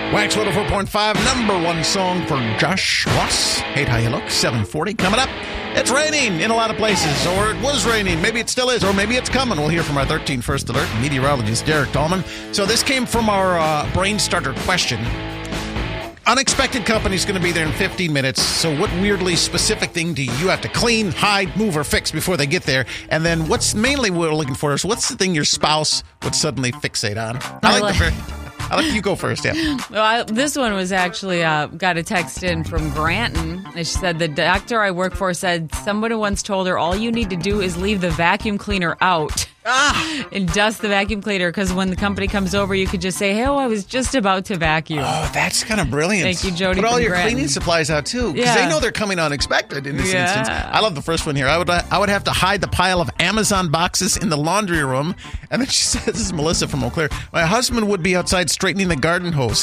Wax 104.5, number one song for Josh Ross. Hate How You Look, 740. Coming up, it's raining in a lot of places, or it was raining. Maybe it still is, or maybe it's coming. We'll hear from our 13 First Alert meteorologist, Derek Dahlman. So this came from our brain starter question. Unexpected company's going to be there in 15 minutes, so what weirdly specific thing do you have to clean, hide, move, or fix before they get there? And then what's mainly what we're looking for is what's the thing your spouse would suddenly fixate on? I'll let you go first, yeah. Well, this one was actually, got a text in from Granton. She said, the doctor I work for said somebody once told her all you need to do is leave the vacuum cleaner out and dust the vacuum cleaner, because when the company comes over, you could just say, hey, I was just about to vacuum. Oh, that's kind of brilliant. Thank you, Jody. Put all your Granton. cleaning supplies out, too, because they know they're coming unexpected in this instance. I love the first one here. I would have to hide the pile of Amazon boxes in the laundry room. And then she says, this is Melissa from Eau Claire, my husband would be outside straightening the garden hose.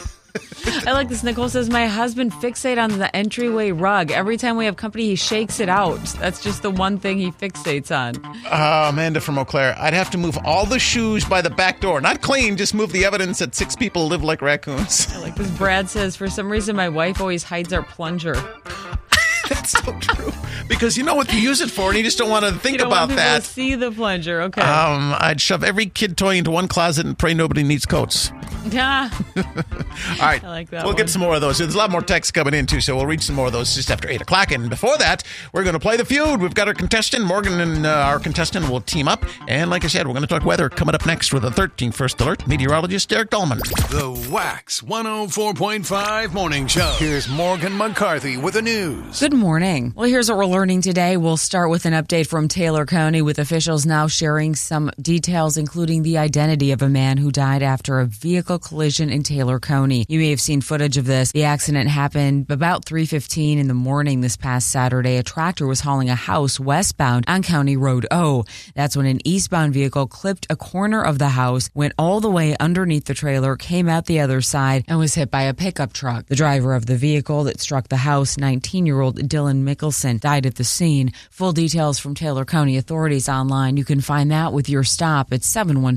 I like this. Nicole says, my husband fixates on the entryway rug. Every time we have company, he shakes it out. That's just the one thing he fixates on. Amanda from Eau Claire, I'd have to move all the shoes by the back door. Not clean, just move the evidence that 6 people live like raccoons. I like this. Brad says, for some reason, my wife always hides our plunger. That's so true. Because you know what you use it for, and you just don't want to think about that. To see the plunger, okay. I'd shove every kid toy into one closet and pray nobody needs coats. Yeah. All right. I like that We'll get some more of those. There's a lot more texts coming in, too, so we'll read some more of those just after 8 o'clock. And before that, we're going to play the feud. We've got our contestant. Morgan and our contestant will team up. And like I said, we're going to talk weather coming up next with a 13 First Alert meteorologist, Derek Dahlman. The Wax 104.5 Morning Show. Here's Morgan McCarthy with the news. Good morning. Well, here's what we're learning today. We'll start with an update from Taylor County, with officials now sharing some details, including the identity of a man who died after a vehicle collision in Taylor County. You may have seen footage of this. The accident happened about 3:15 in the morning this past Saturday. A tractor was hauling a house westbound on County Road O. That's when an eastbound vehicle clipped a corner of the house, went all the way underneath the trailer, came out the other side, and was hit by a pickup truck. The driver of the vehicle that struck the house, 19-year-old Dylan Mickelson, died at the scene. Full details from Taylor County authorities online. You can find that with your stop at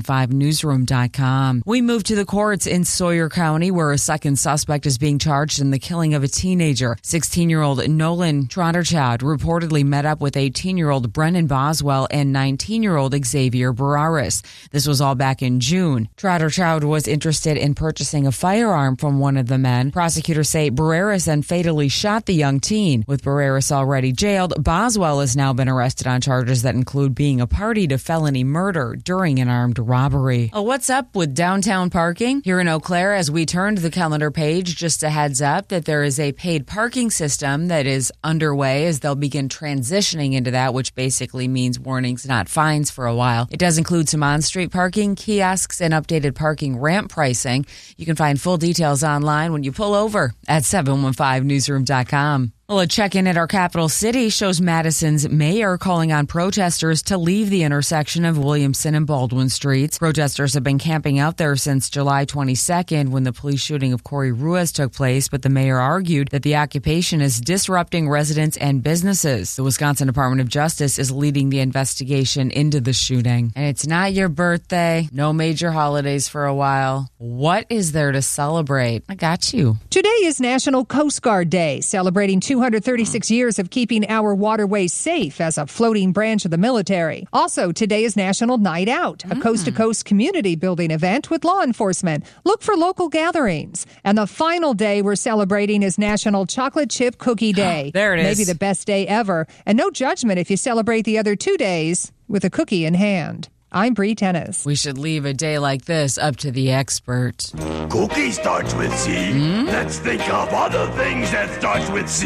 715newsroom.com. We move to the courts in Sawyer County, where a second suspect is being charged in the killing of a teenager. 16-year-old Nolan Trotterchild reportedly met up with 18-year-old Brennan Boswell and 19-year-old Xavier Barraris. This was all back in June. Trotterchild was interested in purchasing a firearm from one of the men. Prosecutors say Barraris then fatally shot the young teen. With Barraris already jailed, Boswell has now been arrested on charges that include being a party to felony murder during an armed robbery. Oh, what's up with downtown parking? Here in Eau Claire, as we turned the calendar page, just a heads up that there is a paid parking system that is underway as they'll begin transitioning into that, which basically means warnings, not fines, for a while. It does include some on-street parking, kiosks, and updated parking ramp pricing. You can find full details online when you pull over at 715newsroom.com. Well, a check-in at our capital city shows Madison's mayor calling on protesters to leave the intersection of Williamson and Baldwin Streets. Protesters have been camping out there since July 22nd when the police shooting of Corey Ruiz took place, but the mayor argued that the occupation is disrupting residents and businesses. The Wisconsin Department of Justice is leading the investigation into the shooting. And it's not your birthday, no major holidays for a while. What is there to celebrate? I got you. Today is National Coast Guard Day, celebrating 236 years of keeping our waterways safe as a floating branch of the military. Also, today is National Night Out, a coast-to-coast community building event with law enforcement. Look for local gatherings. And the final day we're celebrating is National Chocolate Chip Cookie Day. There it is. Maybe the best day ever. And no judgment if you celebrate the other 2 days with a cookie in hand. I'm Bree Tennis. We should leave a day like this up to the expert. Cookie starts with C. Let's think of other things that starts with C.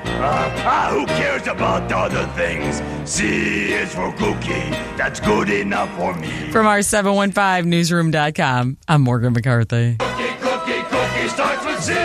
Who cares about other things? C is for cookie. That's good enough for me. From our 715newsroom.com, I'm Morgan McCarthy. Cookie starts with C.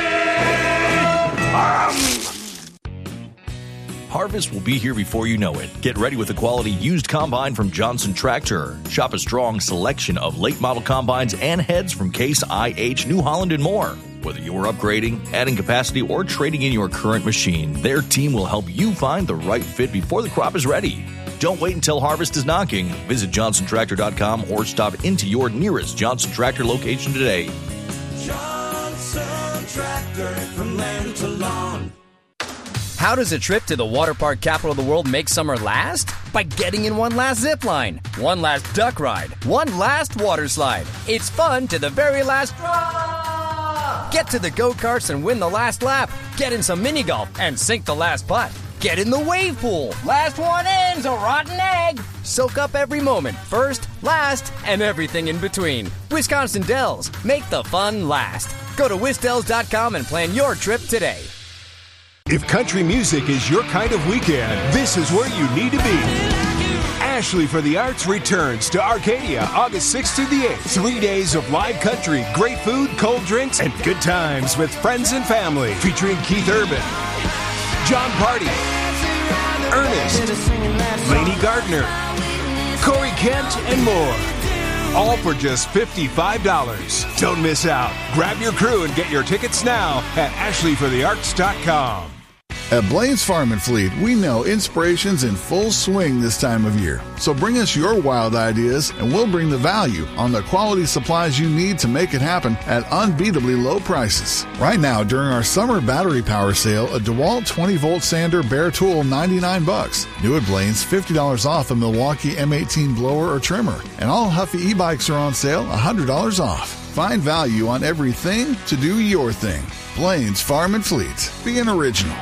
Harvest will be here before you know it. Get ready with a quality used combine from Johnson Tractor. Shop a strong selection of late model combines and heads from Case IH, New Holland, and more. Whether you're upgrading, adding capacity, or trading in your current machine, their team will help you find the right fit before the crop is ready. Don't wait until harvest is knocking. Visit JohnsonTractor.com or stop into your nearest Johnson Tractor location today. Johnson walker from land to lawn. How does a trip to the water park capital of the world make summer last? By getting in one last zip line, one last duck ride, one last water slide. It's fun to the very last drop. Get to the go-karts and win the last lap. Get in some mini golf and sink the last putt. Get in the wave pool. Last one in's a rotten egg. Soak up every moment, first, last, and everything in between. Wisconsin Dells, make the fun last. Go to wisdells.com and plan your trip today. If country music is your kind of weekend, this is where you need to be. Ashley for the Arts returns to Arcadia August 6th through the 8th. 3 days of live country, great food, cold drinks, and good times with friends and family. Featuring Keith Urban, John Party, Ernest, Lainey Gardner, Corey Kent, and more. All for just $55. Don't miss out. Grab your crew and get your tickets now at ashleyforthearts.com. At Blaine's Farm and Fleet, we know inspiration's in full swing this time of year. So bring us your wild ideas and we'll bring the value on the quality supplies you need to make it happen at unbeatably low prices. Right now, during our summer battery power sale, a DeWalt 20-volt sander bare tool, $99. New at Blaine's, $50 off a Milwaukee M18 blower or trimmer. And all Huffy e-bikes are on sale, $100 off. Find value on everything to do your thing. Blaine's Farm and Fleet. Be an original.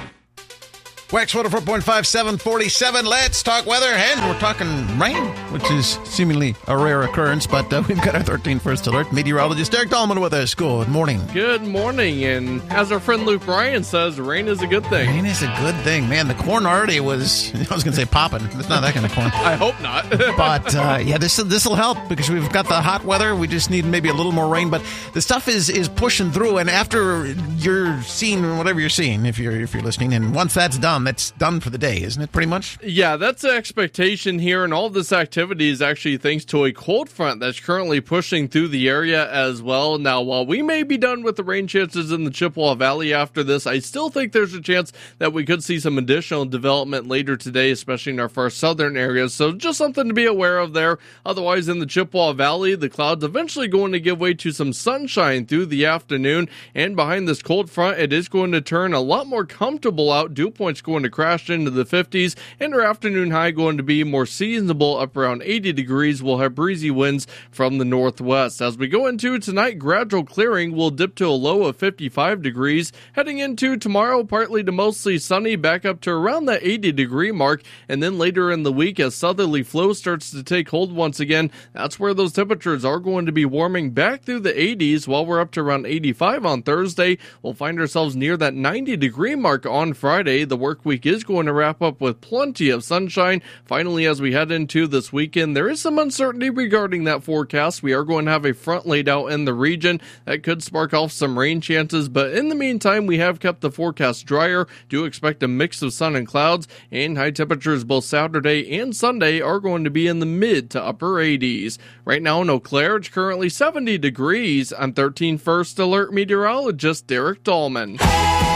Wax 104.5, 747. Let's talk weather. And we're talking rain, which is seemingly a rare occurrence, but we've got our 13th first alert. Meteorologist Derek Dahlman with us. Good morning. Good morning. And as our friend Luke Bryan says, rain is a good thing. Rain is a good thing. Man, the corn already was, I was going to say popping. It's not that kind of corn. I hope not. But, yeah, this will help because we've got the hot weather. We just need maybe a little more rain. But the stuff is pushing through. And after you're seeing whatever you're seeing, if you're listening, and once that's done for the day, isn't it, pretty much? Yeah, that's the expectation here, and all this activity is actually thanks to a cold front that's currently pushing through the area as well. Now, while we may be done with the rain chances in the Chippewa Valley after this, I still think there's a chance that we could see some additional development later today, especially in our far southern areas, so just something to be aware of there. Otherwise, in the Chippewa Valley, the clouds eventually going to give way to some sunshine through the afternoon, and behind this cold front, it is going to turn a lot more comfortable out. Dew point's going to crash into the 50s, and our afternoon high going to be more seasonable, up around 80 degrees. We'll have breezy winds from the northwest. As we go into tonight, gradual clearing will dip to a low of 55 degrees. Heading into tomorrow, partly to mostly sunny, back up to around the 80 degree mark, and then later in the week, as southerly flow starts to take hold once again, that's where those temperatures are going to be warming back through the 80s. While we're up to around 85 on Thursday, we'll find ourselves near that 90 degree mark on Friday. The work week is going to wrap up with plenty of sunshine. Finally, as we head into this weekend, there is some uncertainty regarding that forecast. We are going to have a front laid out in the region that could spark off some rain chances, but in the meantime, we have kept the forecast drier. Do expect a mix of sun and clouds, and high temperatures both Saturday and Sunday are going to be in the mid to upper 80s. Right now in Eau Claire, it's currently 70 degrees. I'm 13 First Alert meteorologist Derek Dahlman.